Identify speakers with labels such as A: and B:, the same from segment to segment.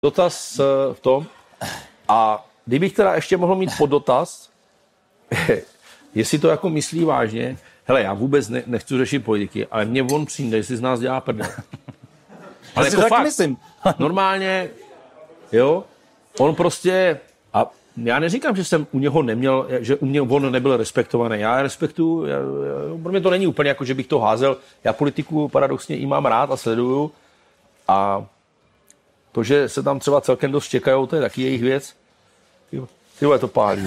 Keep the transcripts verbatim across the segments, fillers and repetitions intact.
A: dotaz v tom. A kdybych teda ještě mohl mít podotaz, jestli to jako myslí vážně, hele, já vůbec ne, nechci řešit politiky, ale mě on přijde, jestli z nás dělá prdel. Ale jako fakt, myslím. Normálně, jo, on prostě, a já neříkám, že jsem u něho neměl, že u mě on nebyl respektovaný. Já respektuju, já, já, pro mě to není úplně jako, že bych to házel. Já politiku paradoxně i mám rád a sleduju. A to, že se tam třeba celkem dost čekajou, to je taky jejich věc. Tyhle to pálí.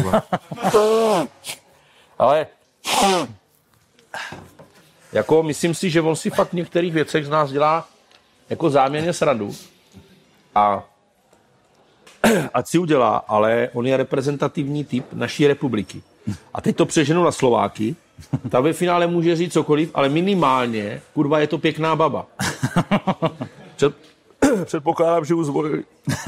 A: Ale jako myslím si, že on si fakt v některých věcech z nás dělá jako záměrně srandu. A ať si udělá, ale on je reprezentativní typ naší republiky. A teď to přeženu na Slováky. Ta ve finále může říct cokoliv, ale minimálně, kurva, je to pěkná baba. Před, předpokládám, že ji zvolili.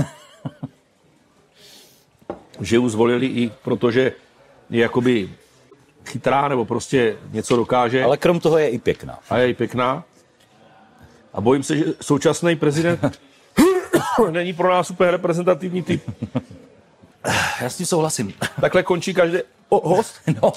A: že ji zvolili i protože je jakoby chytrá, nebo prostě něco dokáže.
B: Ale krom toho je i pěkná.
A: A je i pěkná. A bojím se, že současný prezident není pro nás úplně reprezentativní typ.
B: Já s tím souhlasím.
A: Takhle končí každý o, host?
B: No.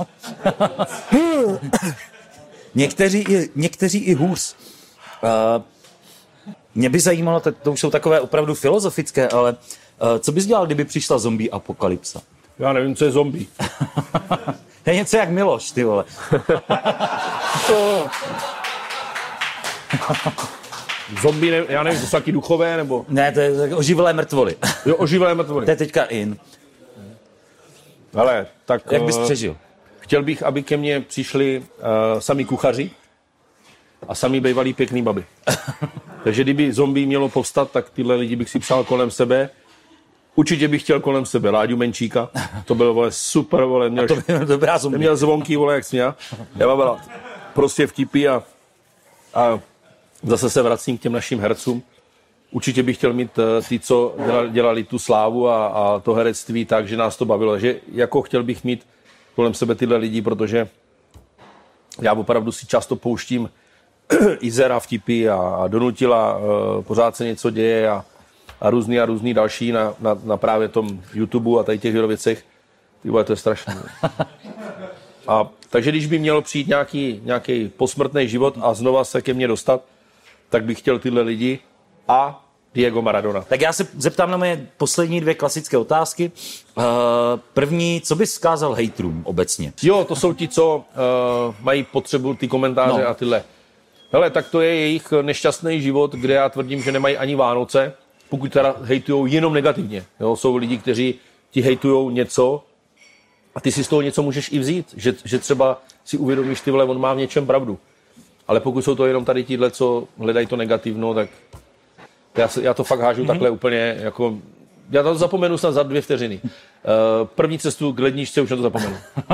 B: někteří, i, někteří i hůř. Uh, mě by zajímalo, to, to už jsou takové opravdu filozofické, ale uh, co bys dělal, kdyby přišla zombie apokalypsa?
A: Já nevím, co je zombie.
B: Je něco jak Miloš, ty vole.
A: Zombie, ne, já nevím, to jsou taky duchové, nebo...
B: Ne, to je oživelé mrtvoly.
A: Jo, oživelé mrtvoly.
B: To je teďka in.
A: Hele, tak...
B: Jak bys přežil?
A: Chtěl bych, aby ke mně přišli uh, sami kuchaři a sami bývalí pěkný baby. Takže kdyby zombie mělo povstat, tak tyhle lidi bych si přál kolem sebe. Určitě bych chtěl kolem sebe Láďu Menčíka. To bylo, vole, super, vole. Měl,
B: to byla dobrá zombie.
A: Měl zvonky, vole, jak směl. Já mám rád prostě vtipy a, a zase se vracím k těm našim hercům. Určitě bych chtěl mít uh, ty, co dělali, dělali tu slávu a, a to herectví tak, že nás to bavilo. Že jako chtěl bych mít kolem sebe tyhle lidi, protože já opravdu si často pouštím Izera vtipy a, a Donutila, uh, pořád se něco děje a, a různý a různý další na, na, na právě tom YouTube a tady těch věcech. Ty vole, to je strašné. A takže když by mělo přijít nějaký, nějaký posmrtný život a znova se ke mně dostat, tak bych chtěl tyhle lidi a Diego Maradona.
B: Tak já se zeptám na moje poslední dvě klasické otázky. Uh, první, co bys vzkázal hejtrům obecně?
A: Jo, to jsou ti, co uh, mají potřebu ty komentáře no. a tyhle. Hele, tak to je jejich nešťastný život, kde já tvrdím, že nemají ani Vánoce, pokud teda hejtujou jenom negativně. Jo, jsou lidi, kteří ti hejtujou něco a ty si z toho něco můžeš i vzít, že, že třeba si uvědomíš, ty vole, on má v něčem pravdu. Ale pokud jsou to jenom tady tíhle, co hledají to negativno, tak já, se, já to fakt hážu mm-hmm. takhle úplně, jako, já to zapomenu snad za dvě vteřiny. Uh, první cestu k ledničce už na to zapomenu.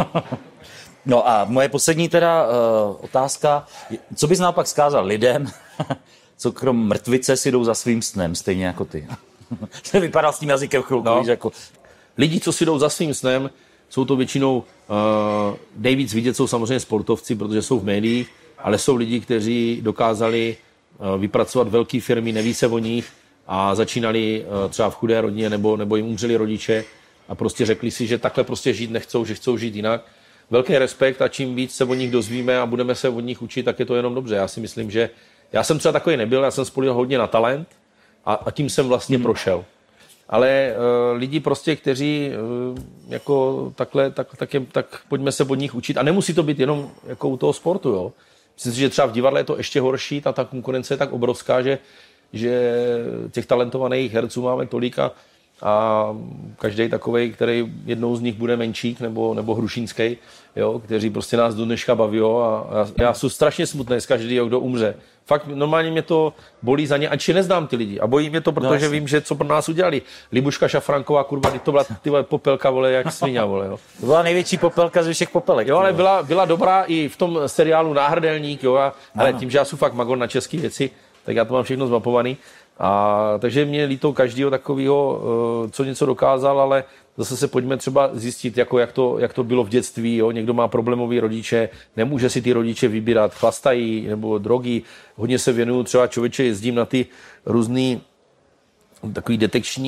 B: No a moje poslední teda uh, otázka, co bys naopak vzkázal lidem, co krom mrtvice si jdou za svým snem, stejně jako ty. To vypadal s tím jazykem chvilku, no. víš, jako...
A: Lidi, co si jdou za svým snem, jsou to většinou, uh, nejvíc vidět jsou samozřejmě sportovci, protože jsou v médiích, ale jsou lidi, kteří dokázali uh, vypracovat velké firmy, neví se o nich a začínali uh, třeba v chudé rodině nebo, nebo jim umřeli rodiče a prostě řekli si, že takhle prostě žít nechcou, že chcou žít jinak. Velký respekt a čím víc se o nich dozvíme a budeme se od nich učit, tak je to jenom dobře. Já si myslím, že já jsem třeba takový nebyl, já jsem spolíhal hodně na talent a, a tím jsem vlastně mm. prošel. Ale uh, lidi prostě, kteří uh, jako takhle, tak, tak, je, tak pojďme se od nich učit. A nemusí to být jenom jako u toho sportu, jo. Myslím si, že třeba v divadle je to ještě horší, ta, ta konkurence je tak obrovská, že, že těch talentovaných herců máme tolik a, a každý takovej, který jednou z nich bude Menčík nebo, nebo Hrušínský, jo, kteří prostě nás do dneška baví. Jo, a já, já jsem strašně smutný z každého, kdo umře. Fakt normálně mě to bolí za ně, ač je neznám ty lidi. A bojí mě to, protože no, vím, že co pro nás udělali. Libuška Šafranková, kurva, to byla ty vole popelka, vole, jak svině, vole, jo.
B: To byla největší popelka ze všech popelek.
A: Jo, ale byla, byla dobrá i v tom seriálu Náhrdelník, jo, a, ale tím, že já jsem fakt magor na české věci, tak já to mám všechno zmapovaný. A takže mě líto každého takového, co něco dokázal, ale zase se pojďme třeba zjistit, jako jak, to, jak to bylo v dětství. Jo? Někdo má problémový rodiče, nemůže si ty rodiče vybírat, chlastají nebo drogy. Hodně se věnuju, třeba člověče jezdím na ty různý takový detekční